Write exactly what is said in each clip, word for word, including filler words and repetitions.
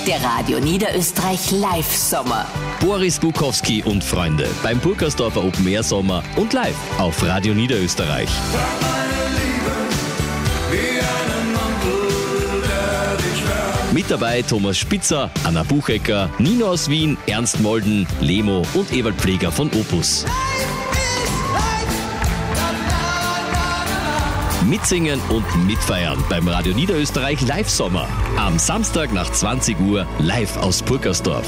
Der Radio Niederösterreich Live-Sommer. Boris Bukowski und Freunde beim Burkersdorfer Open Air Sommer und live auf Radio Niederösterreich. Mit dabei Thomas Spitzer, Anna Buchecker, Nino aus Wien, Ernst Molden, Lemo und Ewald Pfleger von Opus. Mitsingen und mitfeiern beim Radio Niederösterreich Live-Sommer. Am Samstag nach zwanzig Uhr live aus Burkersdorf.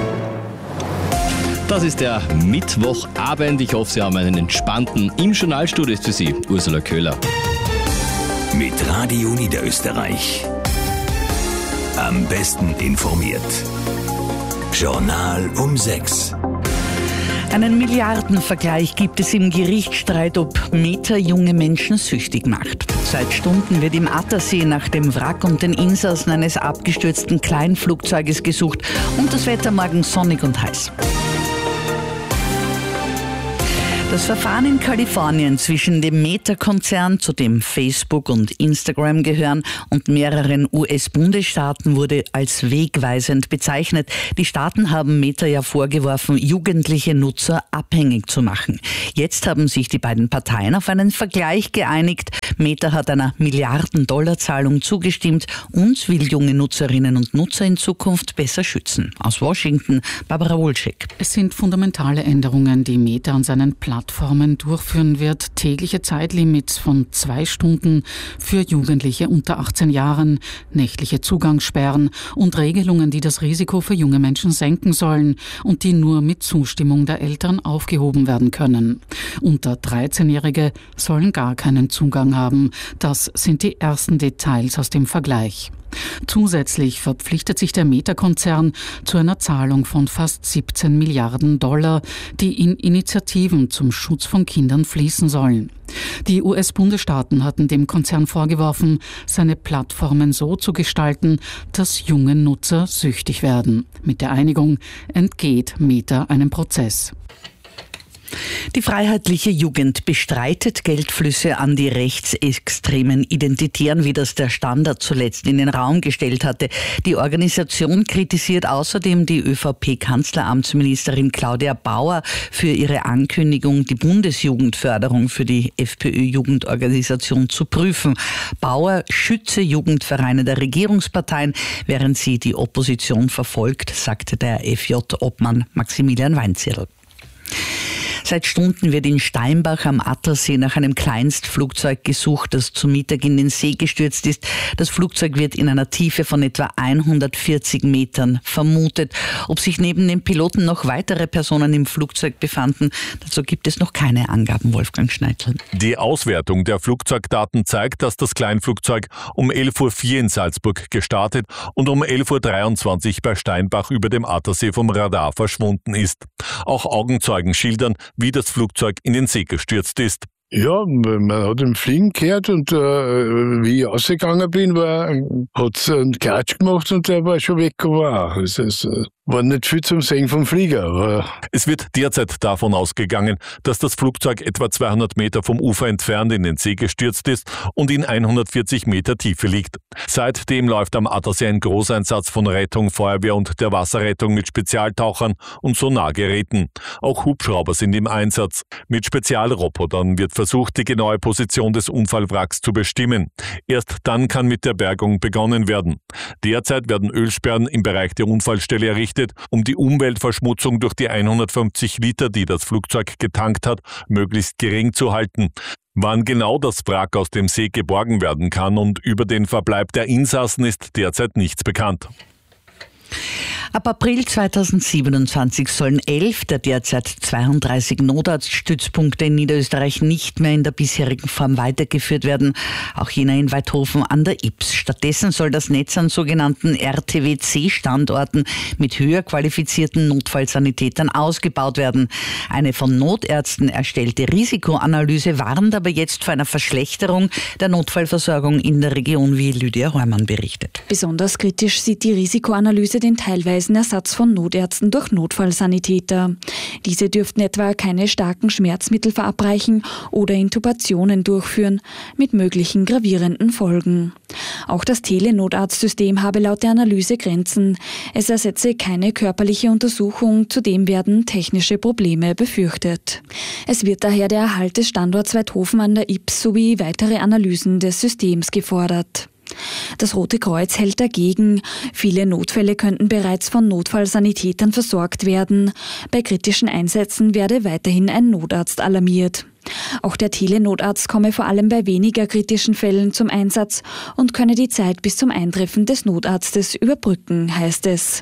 Das ist der Mittwochabend. Ich hoffe, Sie haben einen entspannten. Im Journalstudio ist für Sie Ursula Köhler. Mit Radio Niederösterreich. Am besten informiert. Journal um sechs. Einen Milliardenvergleich gibt es im Gerichtsstreit, ob Meta junge Menschen süchtig macht. Seit Stunden wird im Attersee nach dem Wrack und den Insassen eines abgestürzten Kleinflugzeuges gesucht und das Wetter morgen sonnig und heiß. Das Verfahren in Kalifornien zwischen dem Meta-Konzern, zu dem Facebook und Instagram gehören, und mehreren U S-Bundesstaaten wurde als wegweisend bezeichnet. Die Staaten haben Meta ja vorgeworfen, jugendliche Nutzer abhängig zu machen. Jetzt haben sich die beiden Parteien auf einen Vergleich geeinigt. Meta hat einer Milliarden-Dollar-Zahlung zugestimmt und will junge Nutzerinnen und Nutzer in Zukunft besser schützen. Aus Washington, Barbara Wolczyk. Es sind fundamentale Änderungen, die Meta an seinen Plattformen durchführen wird. Tägliche Zeitlimits von zwei Stunden für Jugendliche unter achtzehn Jahren, nächtliche Zugangssperren und Regelungen, die das Risiko für junge Menschen senken sollen und die nur mit Zustimmung der Eltern aufgehoben werden können. Unter dreizehnjährige sollen gar keinen Zugang haben. Das sind die ersten Details aus dem Vergleich. Zusätzlich verpflichtet sich der Meta-Konzern zu einer Zahlung von fast siebzehn Milliarden Dollar, die in Initiativen zum Schutz von Kindern fließen sollen. Die U S-Bundesstaaten hatten dem Konzern vorgeworfen, seine Plattformen so zu gestalten, dass junge Nutzer süchtig werden. Mit der Einigung entgeht Meta einem Prozess. Die Freiheitliche Jugend bestreitet Geldflüsse an die rechtsextremen Identitären, wie das der Standard zuletzt in den Raum gestellt hatte. Die Organisation kritisiert außerdem die ÖVP-Kanzleramtsministerin Claudia Bauer für ihre Ankündigung, die Bundesjugendförderung für die FPÖ-Jugendorganisation zu prüfen. Bauer schütze Jugendvereine der Regierungsparteien, während sie die Opposition verfolgt, sagte der F J-Obmann Maximilian Weinzierl. Seit Stunden wird in Steinbach am Attersee nach einem Kleinstflugzeug gesucht, das zu Mittag in den See gestürzt ist. Das Flugzeug wird in einer Tiefe von etwa hundertvierzig Metern vermutet. Ob sich neben dem Piloten noch weitere Personen im Flugzeug befanden, dazu gibt es noch keine Angaben, Wolfgang Schneidl. Die Auswertung der Flugzeugdaten zeigt, dass das Kleinflugzeug um elf Uhr vier in Salzburg gestartet und um elf Uhr dreiundzwanzig bei Steinbach über dem Attersee vom Radar verschwunden ist. Auch Augenzeugen schildern, wie das Flugzeug in den See gestürzt ist. Ja, man hat ihn fliegen gehört und äh, wie ich rausgegangen bin, hat es einen Klatsch gemacht und der war schon weg. War. Es ist, äh, war nicht viel zum Sehen vom Flieger. Aber es wird derzeit davon ausgegangen, dass das Flugzeug etwa zweihundert Meter vom Ufer entfernt in den See gestürzt ist und in hundertvierzig Meter Tiefe liegt. Seitdem läuft am Attersee ein Großeinsatz von Rettung, Feuerwehr und der Wasserrettung mit Spezialtauchern und Sonargeräten. Auch Hubschrauber sind im Einsatz. Mit Spezialrobotern wird versucht, die genaue Position des Unfallwracks zu bestimmen. Erst dann kann mit der Bergung begonnen werden. Derzeit werden Ölsperren im Bereich der Unfallstelle errichtet, um die Umweltverschmutzung durch die hundertfünfzig Liter, die das Flugzeug getankt hat, möglichst gering zu halten. Wann genau das Wrack aus dem See geborgen werden kann und über den Verbleib der Insassen ist derzeit nichts bekannt. Ab April zweitausendsiebenundzwanzig sollen elf der derzeit zweiunddreißig Notarztstützpunkte in Niederösterreich nicht mehr in der bisherigen Form weitergeführt werden. Auch jener in Weidhofen an der Ips. Stattdessen soll das Netz an sogenannten R T W C-Standorten mit höher qualifizierten Notfallsanitätern ausgebaut werden. Eine von Notärzten erstellte Risikoanalyse warnt aber jetzt vor einer Verschlechterung der Notfallversorgung in der Region, wie Lydia Heumann berichtet. Besonders kritisch sieht die Risikoanalyse den teilweise weisen Ersatz von Notärzten durch Notfallsanitäter. Diese dürften etwa keine starken Schmerzmittel verabreichen oder Intubationen durchführen, mit möglichen gravierenden Folgen. Auch das Telenotarztsystem habe laut der Analyse Grenzen. Es ersetze keine körperliche Untersuchung, zudem werden technische Probleme befürchtet. Es wird daher der Erhalt des Standorts Waidhofen an der Ybbs sowie weitere Analysen des Systems gefordert. Das Rote Kreuz hält dagegen. Viele Notfälle könnten bereits von Notfallsanitätern versorgt werden. Bei kritischen Einsätzen werde weiterhin ein Notarzt alarmiert. Auch der Telenotarzt komme vor allem bei weniger kritischen Fällen zum Einsatz und könne die Zeit bis zum Eintreffen des Notarztes überbrücken, heißt es.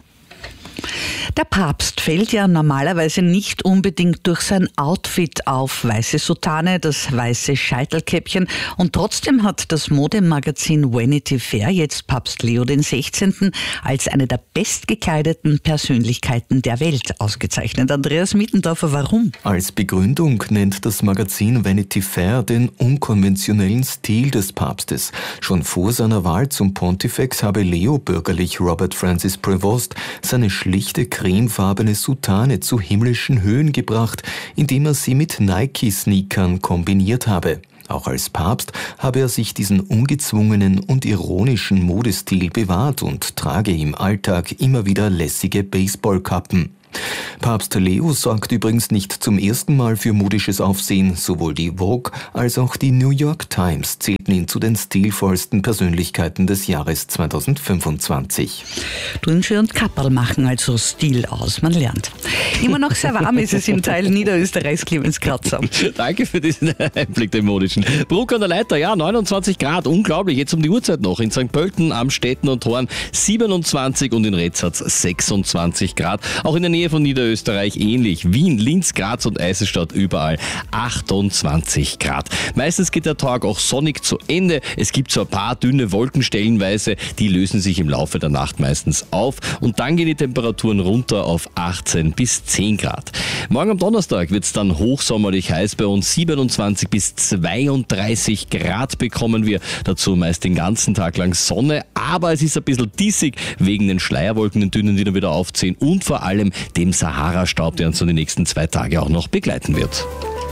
Der Papst fällt ja normalerweise nicht unbedingt durch sein Outfit auf. Weiße Soutane, das weiße Scheitelkäppchen. Und trotzdem hat das Modemagazin Vanity Fair jetzt Papst Leo der Sechzehnte als eine der bestgekleideten Persönlichkeiten der Welt ausgezeichnet. Andreas Mittendorfer, warum? Als Begründung nennt das Magazin Vanity Fair den unkonventionellen Stil des Papstes. Schon vor seiner Wahl zum Pontifex habe Leo bürgerlich Robert Francis Prevost seine schlichte cremefarbene Soutane zu himmlischen Höhen gebracht, indem er sie mit Nike-Sneakern kombiniert habe. Auch als Papst habe er sich diesen ungezwungenen und ironischen Modestil bewahrt und trage im Alltag immer wieder lässige Baseballkappen. Papst Leo sorgt übrigens nicht zum ersten Mal für modisches Aufsehen. Sowohl die Vogue als auch die New York Times zählten ihn zu den stilvollsten Persönlichkeiten des Jahres zweitausendfünfundzwanzig. Turnschuhe und Kapperl machen also Stil aus, man lernt. Immer noch sehr warm ist es im Teil Niederösterreichs, Clemens Kratzer. Danke für diesen Einblick, den modischen. Bruck an der Leiter, ja, neunundzwanzig Grad, unglaublich, jetzt um die Uhrzeit noch. In Sankt Pölten, Amstetten und Horn siebenundzwanzig und in Rezatz sechsundzwanzig Grad. Auch in der Nähe von Niederösterreich ähnlich. Wien, Linz, Graz und Eisenstadt überall achtundzwanzig Grad. Meistens geht der Tag auch sonnig zu Ende. Es gibt so ein paar dünne Wolken stellenweise, die lösen sich im Laufe der Nacht meistens auf und dann gehen die Temperaturen runter auf achtzehn bis zehn Grad. Morgen am Donnerstag wird es dann hochsommerlich heiß bei uns. siebenundzwanzig bis zweiunddreißig Grad bekommen wir. Dazu meist den ganzen Tag lang Sonne, aber es ist ein bisschen dissig wegen den Schleierwolken, den dünnen, die dann wieder aufziehen und vor allem dem Sahara-Staub, der uns so die nächsten zwei Tage auch noch begleiten wird.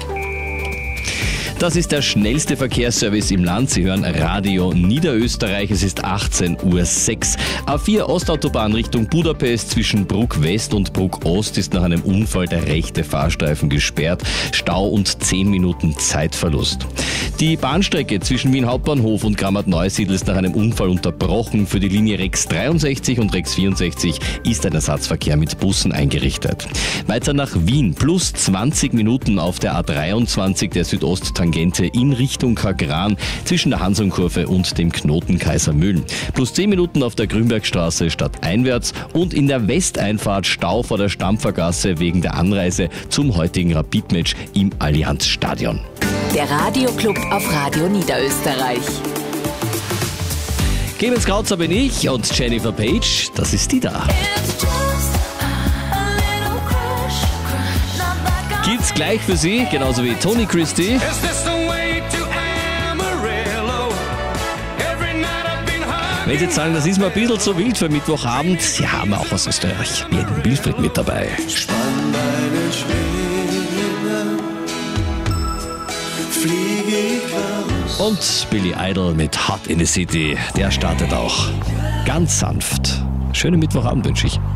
Das ist der schnellste Verkehrsservice im Land. Sie hören Radio Niederösterreich. Es ist achtzehn Uhr sechs. A vier Ostautobahn Richtung Budapest zwischen Bruck West und Bruck Ost ist nach einem Unfall der rechte Fahrstreifen gesperrt. Stau und zehn Minuten Zeitverlust. Die Bahnstrecke zwischen Wien Hauptbahnhof und Grammat-Neusiedl ist nach einem Unfall unterbrochen. Für die Linie Rex dreiundsechzig und Rex vierundsechzig ist ein Ersatzverkehr mit Bussen eingerichtet. Weiter nach Wien plus zwanzig Minuten auf der A dreiundzwanzig der Südosttangente in Richtung Kagran zwischen der Hansonkurve und dem Knoten Kaisermühlen. Plus zehn Minuten auf der Grünbergstraße stadteinwärts und in der Westeinfahrt Stau vor der Stampfergasse wegen der Anreise zum heutigen Rapid-Match im Allianzstadion. Der Radioclub auf Radio Niederösterreich. Clemens Krautzer bin ich und Jennifer Page, das ist die da. Gibt's gleich für Sie, genauso wie Tony Christie. Wenn Sie jetzt sagen, das ist mal ein bisschen zu wild für Mittwochabend, Sie haben auch aus Österreich jeden Wilfried mit dabei. Spann deine Schwingen, fliege ich raus. Und Billy Idol mit Hot in the City, der startet auch ganz sanft. Schönen Mittwochabend wünsche ich.